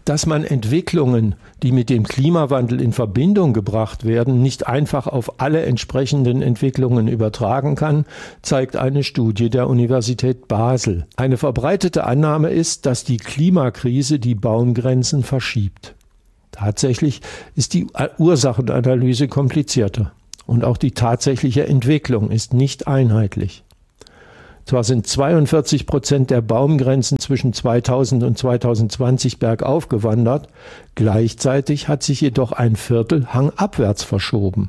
Dass man Entwicklungen, die mit dem Klimawandel in Verbindung gebracht werden, nicht einfach auf alle entsprechenden Entwicklungen übertragen kann, zeigt eine Studie der Universität Basel. Eine verbreitete Annahme ist, dass die Klimakrise die Baumgrenzen verschiebt. Tatsächlich ist die Ursachenanalyse komplizierter und auch die tatsächliche Entwicklung ist nicht einheitlich. Zwar sind 42% der Baumgrenzen zwischen 2000 und 2020 bergauf gewandert, gleichzeitig hat sich jedoch ein Viertel hangabwärts verschoben.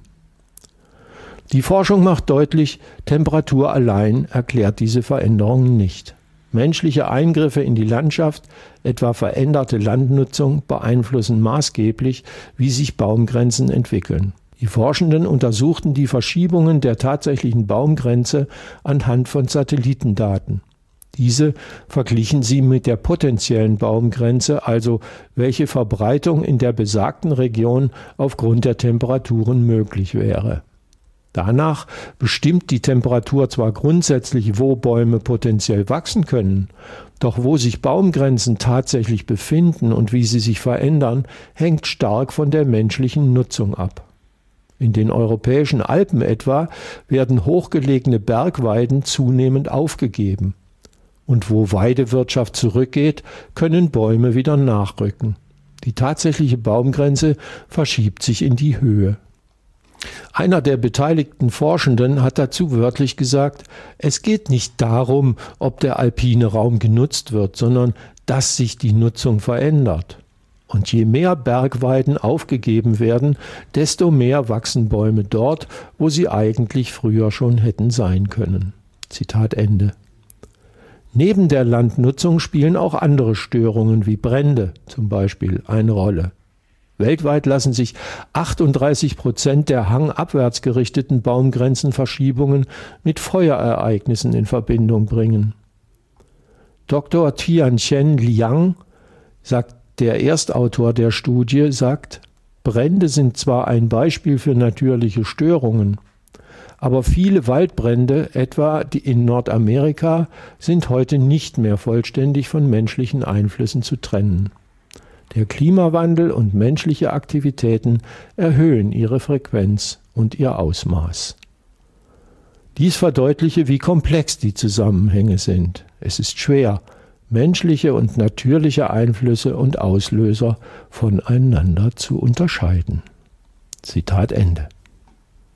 Die Forschung macht deutlich, Temperatur allein erklärt diese Veränderungen nicht. Menschliche Eingriffe in die Landschaft, etwa veränderte Landnutzung, beeinflussen maßgeblich, wie sich Baumgrenzen entwickeln. Die Forschenden untersuchten die Verschiebungen der tatsächlichen Baumgrenze anhand von Satellitendaten. Diese verglichen sie mit der potenziellen Baumgrenze, also welche Verbreitung in der besagten Region aufgrund der Temperaturen möglich wäre. Danach bestimmt die Temperatur zwar grundsätzlich, wo Bäume potenziell wachsen können, doch wo sich Baumgrenzen tatsächlich befinden und wie sie sich verändern, hängt stark von der menschlichen Nutzung ab. In den europäischen Alpen etwa werden hochgelegene Bergweiden zunehmend aufgegeben. Und wo Weidewirtschaft zurückgeht, können Bäume wieder nachrücken. Die tatsächliche Baumgrenze verschiebt sich in die Höhe. Einer der beteiligten Forschenden hat dazu wörtlich gesagt, es geht nicht darum, ob der alpine Raum genutzt wird, sondern dass sich die Nutzung verändert. Und je mehr Bergweiden aufgegeben werden, desto mehr wachsen Bäume dort, wo sie eigentlich früher schon hätten sein können. Zitat Ende. Neben der Landnutzung spielen auch andere Störungen wie Brände zum Beispiel eine Rolle. Weltweit lassen sich 38% der hangabwärts gerichteten Baumgrenzenverschiebungen mit Feuerereignissen in Verbindung bringen. Dr. Tianchen Liang, der Erstautor der Studie, sagt, Brände sind zwar ein Beispiel für natürliche Störungen, aber viele Waldbrände, etwa in Nordamerika, sind heute nicht mehr vollständig von menschlichen Einflüssen zu trennen. Der Klimawandel und menschliche Aktivitäten erhöhen ihre Frequenz und ihr Ausmaß. Dies verdeutliche, wie komplex die Zusammenhänge sind. Es ist schwer, menschliche und natürliche Einflüsse und Auslöser voneinander zu unterscheiden. Zitat Ende.